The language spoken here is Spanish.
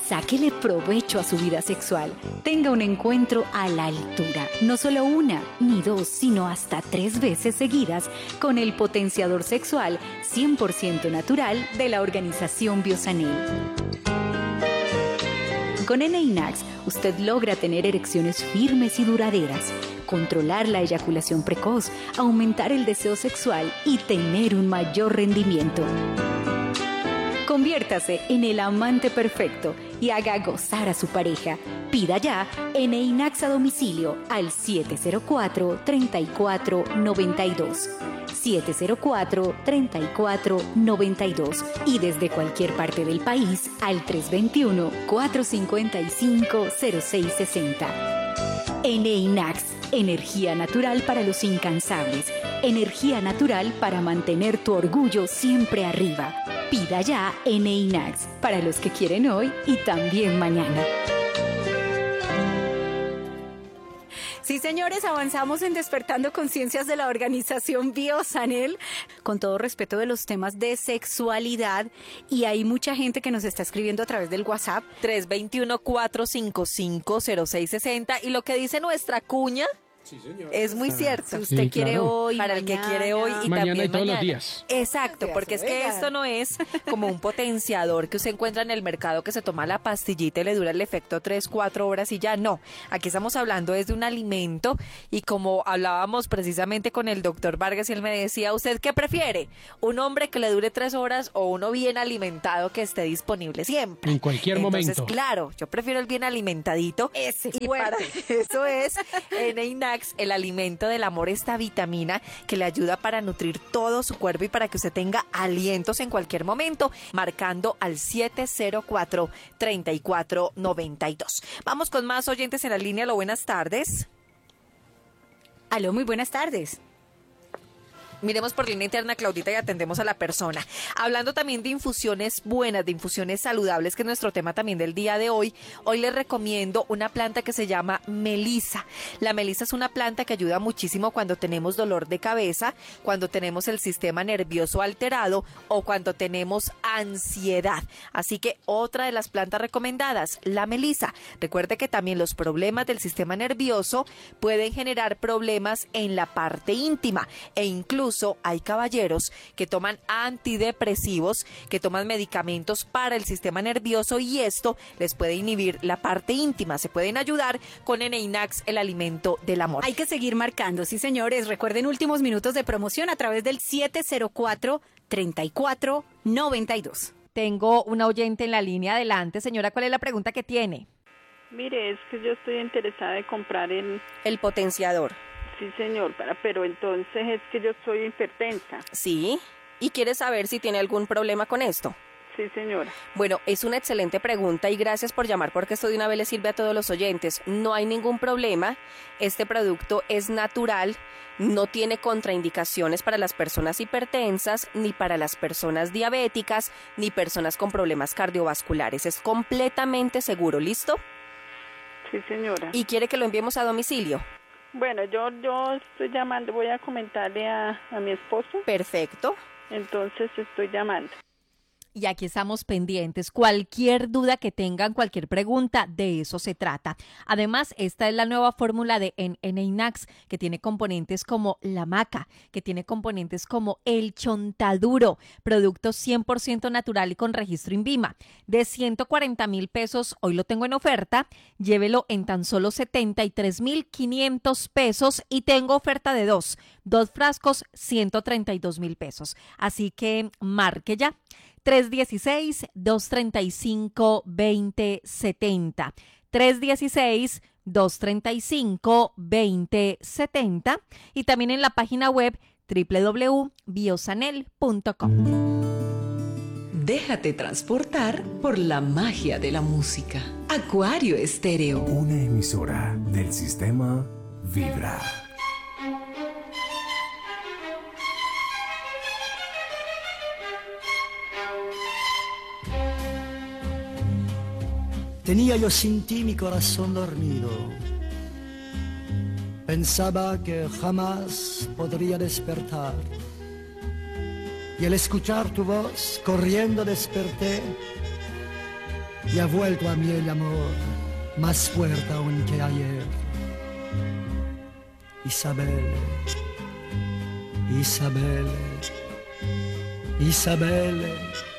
sáquele provecho a su vida sexual. Tenga un encuentro a la altura, no solo una ni dos, sino hasta 3 veces seguidas con el potenciador sexual 100% natural de la organización Biosanel. Con Eneinax, usted logra tener erecciones firmes y duraderas, controlar la eyaculación precoz, aumentar el deseo sexual y tener un mayor rendimiento. Conviértase en el amante perfecto y haga gozar a su pareja. Pida ya Eneinax a domicilio al 704-3492. 704-3492 y desde cualquier parte del país al 321-455-0660. Eneinax, energía natural para los incansables, energía natural para mantener tu orgullo siempre arriba. Pida ya Eneinax para los que quieren hoy y también mañana. Sí, señores, avanzamos en Despertando Conciencias de la organización Biosanel, con todo respeto de los temas de sexualidad, y hay mucha gente que nos está escribiendo a través del WhatsApp. 321-455-0660, y lo que dice nuestra cuña... Sí, señor. Es muy cierto. Si usted quiere hoy, para el que quiere hoy y mañana también y todos mañana. los días. Exacto, porque es que esto no es como un potenciador que usted encuentra en el mercado que se toma la pastillita y le dura el efecto 3-4 horas y ya no. Aquí estamos hablando de un alimento, y como hablábamos precisamente con el doctor Vargas, y él me decía, ¿usted qué prefiere? ¿Un hombre que le dure 3 horas o uno bien alimentado que esté disponible siempre? En cualquier Entonces, momento. claro, yo prefiero el bien alimentadito. Ese Y fuerte. para eso es Eneinax, el alimento del amor, esta vitamina que le ayuda para nutrir todo su cuerpo y para que usted tenga alientos en cualquier momento, marcando al 704-3492. Vamos con más oyentes en la línea. Aló, buenas tardes. Aló, muy buenas tardes. Miremos por línea interna, Claudita, y atendemos a la persona. Hablando también de infusiones buenas, de infusiones saludables, que es nuestro tema también del día de hoy. Hoy les recomiendo una planta que se llama melisa. La melisa es una planta que ayuda muchísimo cuando tenemos dolor de cabeza, cuando tenemos el sistema nervioso alterado o cuando tenemos ansiedad. Así que otra de las plantas recomendadas, la melisa. Recuerde que también los problemas del sistema nervioso pueden generar problemas en la parte íntima, e incluso hay caballeros que toman antidepresivos, que toman medicamentos para el sistema nervioso, y esto les puede inhibir la parte íntima. Se pueden ayudar con Eneinax, el alimento del amor. Hay que seguir marcando, sí, señores. Recuerden últimos minutos de promoción a través del 704-3492. Tengo una oyente en la línea. Adelante, señora, ¿cuál es la pregunta que tiene? Mire, es que yo estoy interesada en comprar el... El potenciador. Sí, señor, pero entonces es que yo soy hipertensa. Sí. ¿Y quiere saber si tiene algún problema con esto? Sí, señora. Bueno, es una excelente pregunta y gracias por llamar, porque esto de una vez le sirve a todos los oyentes. No hay ningún problema. Este producto es natural, no tiene contraindicaciones para las personas hipertensas, ni para las personas diabéticas, ni personas con problemas cardiovasculares. Es completamente seguro. ¿Listo? Sí, señora. ¿Y quiere que lo enviemos a domicilio? Bueno, yo estoy llamando, voy a comentarle a mi esposo. Perfecto. Entonces estoy llamando. Y aquí estamos pendientes. Cualquier duda que tengan, cualquier pregunta, de eso se trata. Además, esta es la nueva fórmula de Eneinax, que tiene componentes como la maca, que tiene componentes como el chontaduro, producto 100% natural y con registro INVIMA. De 140,000 pesos, hoy lo tengo en oferta, llévelo en tan solo 73,500 pesos, y tengo oferta de dos frascos, 132,000 pesos. Así que marque ya. 316-235-2070. 316-235-2070. Y también en la página web www.biosanel.com. Déjate transportar por la magia de la música. Acuario Estéreo. Una emisora del sistema Vibra. Tenía yo sin ti mi corazón dormido. Pensaba que jamás podría despertar. Y al escuchar tu voz, corriendo desperté. y ha vuelto a mí el amor, más fuerte aún que ayer. Isabel, Isabel, Isabel,